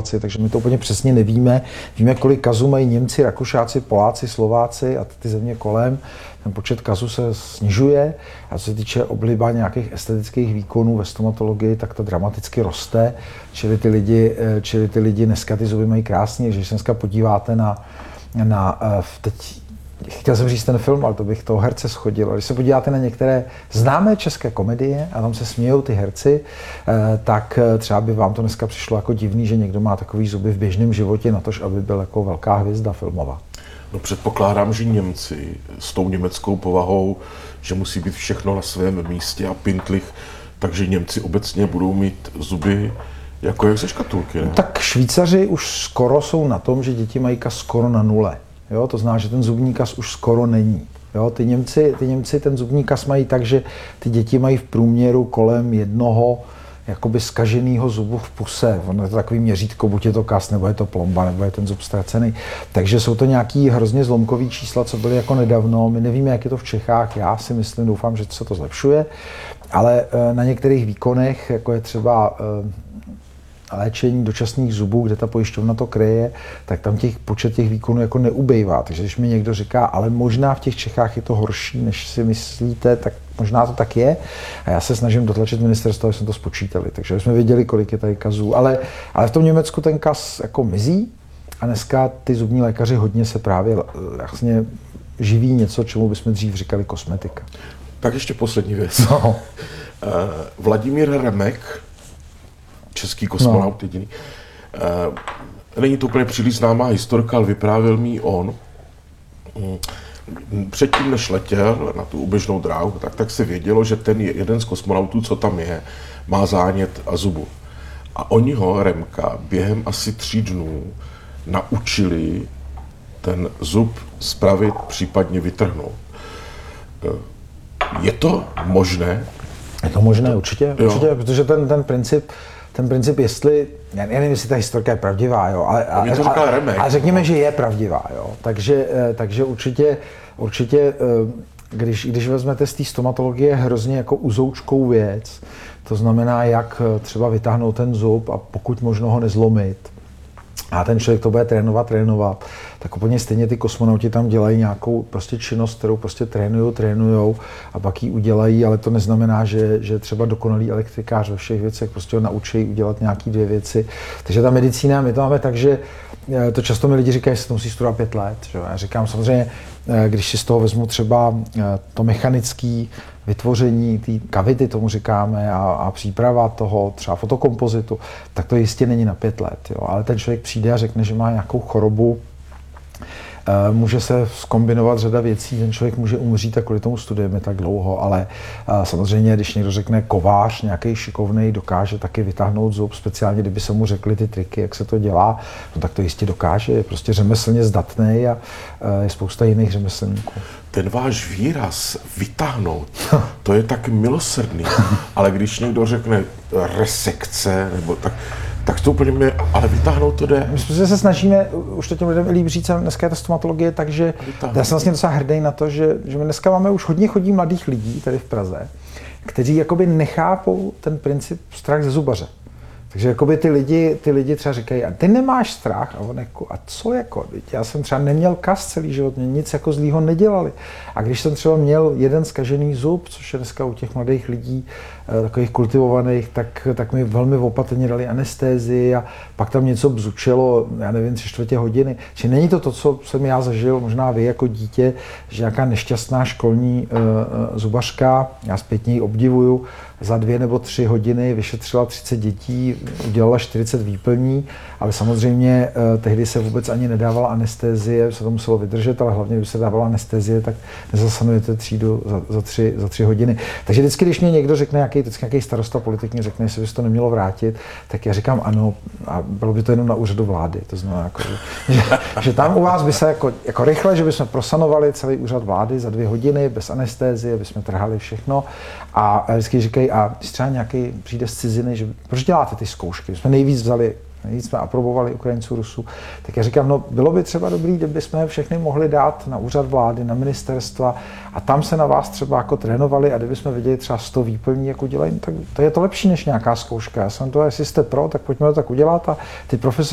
populaci, takže my to úplně přesně nevíme. Víme, kolik kazů mají Němci, Rakušáci, Poláci, Slováci a ty země kolem. Ten počet kazů se snižuje a co se týče obliba nějakých estetických výkonů ve stomatologii, tak to dramaticky roste, čili ty lidi dneska ty zuby mají krásně, že když se dneska podíváte teď chtěl jsem říct ten film, ale to bych toho herce shodil. Když se podíváte na některé známé české komedie a tam se smějou ty herci, tak třeba by vám to dneska přišlo jako divný, že někdo má takový zuby v běžném životě na to, aby byl jako velká hvězda filmová. No předpokládám, že Němci s tou německou povahou, že musí být všechno na svém místě a pintlich, takže Němci obecně budou mít zuby jako jak ze škatulky, ne? Tak Švýcaři už skoro jsou na tom, že děti mají kas skoro na nule. Jo, to znamená, že ten zubní kas už skoro není. Jo, ty Němci ten zubní kas mají tak, že ty děti mají v průměru kolem jednoho jakoby zkaženého zubu v puse. Ono je to takový měřítko, buď je to kas, nebo je to plomba, nebo je ten zub ztracený. Takže jsou to nějaký hrozně zlomkový čísla, co byly jako nedávno. My nevíme, jak je to v Čechách. Já si myslím, doufám, že se to zlepšuje. Ale na některých výkonech, jako je třeba léčení dočasných zubů, kde ta pojišťovna to kryje, tak tam počet těch výkonů jako neubejvá. Takže když mi někdo říká, ale možná v těch Čechách je to horší, než si myslíte, tak možná to tak je. A já se snažím dotlačit ministerstvo, aby jsme to spočítali. Takže jsme věděli, kolik je tady kazů. Ale v tom Německu ten kaz jako mizí a dneska ty zubní lékaři hodně se právě vlastně živí něco, čemu bychom dřív říkali kosmetika. Tak ještě poslední věc. No. Vladimír Remek, český kosmonaut jediný. Není to úplně příliš známá historka, ale vyprávěl mi on. Předtím, než letěl na tu oběžnou dráhu, tak se vědělo, že ten jeden z kosmonautů, co tam je, má zánět a zubu. A oni ho, Remka, během asi 3 dnů naučili ten zub spravit, případně vytrhnout. Je to možné? Je to možné, určitě, protože ten princip, jestli, já nevím, jestli ta historka je pravdivá, jo, ale řekněme, že je pravdivá, jo. Takže určitě když vezmete z té stomatologie hrozně jako uzoučkou věc, to znamená, jak třeba vytáhnout ten zub a pokud možno ho nezlomit, a ten člověk to bude trénovat, tak úplně stejně ty kosmonauti tam dělají nějakou prostě činnost, kterou prostě trénujou a pak ji udělají, ale to neznamená, že třeba dokonalý elektrikář ve všech věcech prostě ho naučí udělat nějaký 2 věci. Takže ta medicína, my to máme tak, že to často mi lidi říkají, že se to musí studovat 5 let. Že? Já říkám samozřejmě, když si z toho vezmu třeba to mechanické vytvoření té kavity, tomu říkáme, a příprava toho třeba fotokompozitu, tak to jistě není na 5 let. Jo. Ale ten člověk přijde a řekne, že má nějakou chorobu, může se zkombinovat řada věcí, ten člověk může umřít a kvůli tomu studujeme tak dlouho, ale samozřejmě, když někdo řekne kovář, nějaký šikovnej, dokáže taky vytáhnout zub, speciálně kdyby se mu řekli ty triky, jak se to dělá, no tak to jistě dokáže, je prostě řemeslně zdatnej a je spousta jiných řemeslníků. Ten váš výraz vytáhnout, to je tak milosrdný, ale když někdo řekne resekce, nebo tak to úplně mě, ale vytáhnout to jde. My se snažíme, už to těm lidem líp říct, dneska je ta stomatologie, takže já jsem vlastně docela hrdý na to, že my dneska máme už hodně chodí mladých lidí tady v Praze, kteří jakoby nechápou ten princip strach ze zubaře. Takže jakoby ty lidi třeba říkají, a ty nemáš strach? A on jako, a co jako? Já jsem třeba neměl kas celý život, mě nic jako zlýho nedělali. A když jsem třeba měl jeden zkažený zub, což je dneska u těch mladých lidí, takových kultivovaných, tak mi velmi opatrně dali anestézii a pak tam něco bzučelo, já nevím, 3/4 hodiny. Čiže není to, co jsem já zažil, možná vy jako dítě, že nějaká nešťastná školní zubařka, já zpětně ji obdivuju, za 2 nebo 3 hodiny vyšetřila 30 dětí, udělala 40 výplní, ale samozřejmě tehdy se vůbec ani nedávala anestézie, se to muselo vydržet, ale hlavně, když se dávala anestézie, tak nezasanujete třídu za 3 hodiny. Takže vždycky, když mě někdo řekne, nějaký starosta politik mě řekne, jestli by se to nemělo vrátit, tak já říkám ano, a bylo by to jenom na úřadu vlády. To znamená, jako, že tam u vás by se jako rychle, že bychom prosanovali celý úřad vlády za 2 hodiny, bez anestézie, bychom trhali všechno. A vždycky říkají, a když třeba nějaký přijde z ciziny, že proč děláte ty zkoušky? My jsme nejvíc jsme aprobovali Ukrajinců, Rusů, tak já říkám, no bylo by třeba dobrý, kdyby jsme všechny mohli dát na úřad vlády, na ministerstva a tam se na vás třeba jako trénovali a kdyby jsme viděli třeba 100 výplní, jak udělají, tak to je to lepší než nějaká zkouška. Já jsem to, jestli jste pro, tak pojďme to tak udělat a ty profesoři